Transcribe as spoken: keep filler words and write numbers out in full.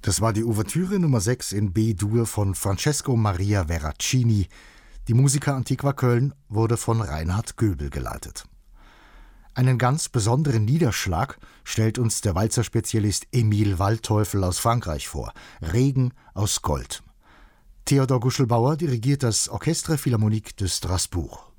Das war die Ouvertüre Nummer sechs in B-Dur von Francesco Maria Veracini. Die Musica Antiqua Köln wurde von Reinhard Göbel geleitet. Einen ganz besonderen Niederschlag stellt uns der Walzer-Spezialist Emil Waldteufel aus Frankreich vor. Regen aus Gold. Theodor Guschelbauer dirigiert das Orchestre Philharmonique de Strasbourg.